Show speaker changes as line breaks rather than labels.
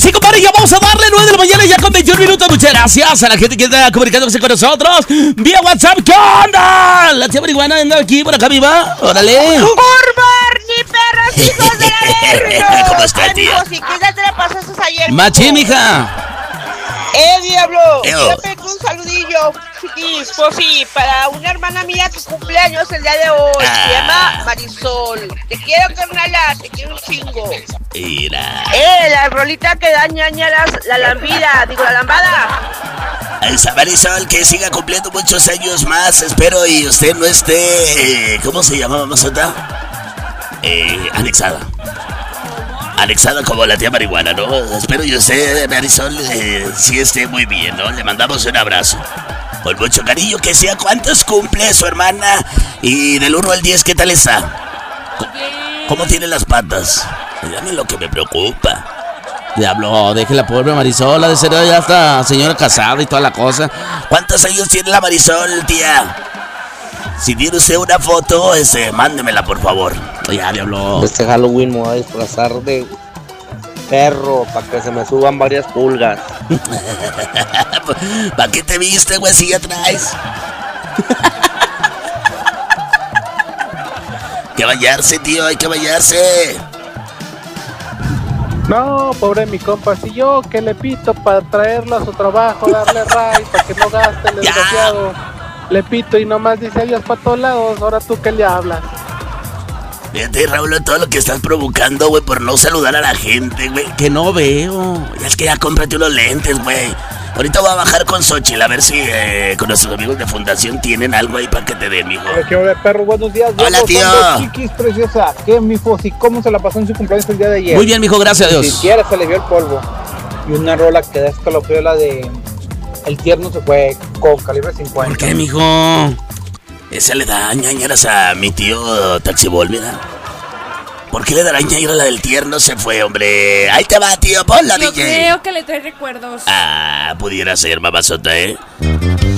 sí, compadre, ya vamos a darle 9 de la mañana ya con 21 minutos. Muchas gracias a la gente que está comunicándose con nosotros vía WhatsApp. ¿Qué onda? La tía marihuana anda aquí por acá viva. Órale.
¡Ni perros, hijos de la verga!
¿Cómo está, tía?
Amigos, ¿y qué ya te la pasaste ayer?
Machín, mija.
Diablo,
Eo.
yo tengo un saludillo, chiquis, pues sí, para una hermana mía que cumpleaños el día de hoy, se llama Marisol. Te quiero, carnala, te quiero un chingo.
Mira.
La rolita que da ñañaras, la lambada.
A esa Marisol que siga cumpliendo muchos años más, espero, y usted no esté, ¿cómo se llama, mamazota? Anexada. Anexada como la tía marihuana, ¿no? Espero y usted, Marisol, sí esté muy bien, ¿no? Le mandamos un abrazo. Con mucho cariño, que sea. ¿Cuántos cumple su hermana? Y del 1 al 10, ¿qué tal está? ¿Cómo tiene las patas? Dígame lo que me preocupa.
Diablo, deje la pobre Marisol, ha de ser ya hasta señora casada y toda la cosa.
¿Cuántos años tiene la Marisol, tía? Si tiene usted una foto, mándemela, por favor.
Ya, diablo.
Este Halloween me voy a disfrazar de perro para que se me suban varias pulgas.
¿Para qué te viste, güey, si ya traes? Hay que bañarse, tío, hay que bañarse.
No, pobre mi compa, si yo que le pito para traerlo a su trabajo, darle ray, para que no gaste el desgraciado. Le pito y nomás dice adiós para todos lados, ahora tú que le hablas.
Fíjate, Raúl, todo lo que estás provocando, güey, por no saludar a la gente, güey.
Que no veo.
Ya es que ya cómprate unos lentes, güey. Ahorita voy a bajar con Xochitl a ver si con nuestros amigos de Fundación tienen algo ahí para que te den, mijo.
¿Qué hora, perro? Buenos días.
Hola, tío.
Chiquis, preciosa. ¿Qué, mijo? ¿Y cómo se la pasó en su cumpleaños el día de ayer?
Muy bien, mijo, gracias a Dios.
Ni siquiera se le vio el polvo. Y una rola que da escalofrío, la de El Tierno se fue con calibre 50.
¿Por qué, mijo? Esa le da ñañaras a mi tío Taxibol, ¿verdad? ¿Por qué le dará ñañaras a la del Tierno se fue, hombre? Ahí te va, tío, ponla,
Yo
DJ.
creo que le trae recuerdos.
Pudiera ser, mamazota, ¿eh?